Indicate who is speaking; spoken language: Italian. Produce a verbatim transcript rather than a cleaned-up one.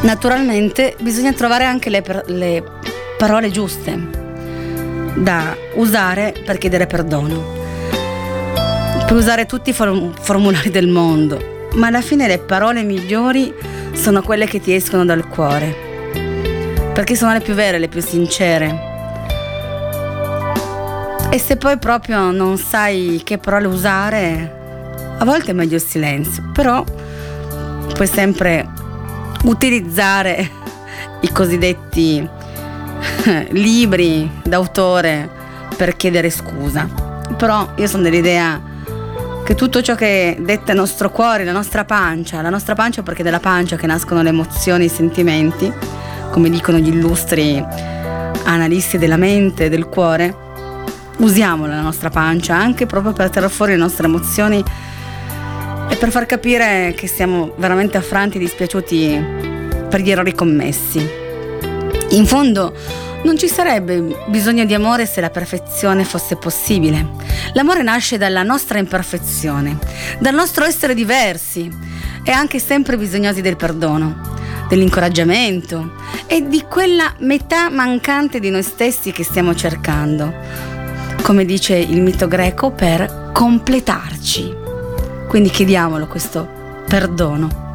Speaker 1: Naturalmente bisogna trovare anche le, per- le parole giuste da usare per chiedere perdono. Puoi usare tutti i form- formulari del mondo, ma alla fine le parole migliori sono quelle che ti escono dal cuore, perché sono le più vere, le più sincere. E se poi proprio non sai che parole usare, a volte è meglio il silenzio, però puoi sempre utilizzare i cosiddetti libri d'autore per chiedere scusa. Però io sono dell'idea che tutto ciò che detta il nostro cuore, la nostra pancia, la nostra pancia perché è dalla pancia che nascono le emozioni, i sentimenti, come dicono gli illustri analisti della mente e del cuore, usiamola la nostra pancia anche proprio per tirare fuori le nostre emozioni e per far capire che siamo veramente affranti e dispiaciuti per gli errori commessi. In fondo non ci sarebbe bisogno di amore se la perfezione fosse possibile. L'amore nasce dalla nostra imperfezione, dal nostro essere diversi e anche sempre bisognosi del perdono, dell'incoraggiamento e di quella metà mancante di noi stessi che stiamo cercando, come dice il mito greco, per completarci. Quindi chiediamolo questo perdono.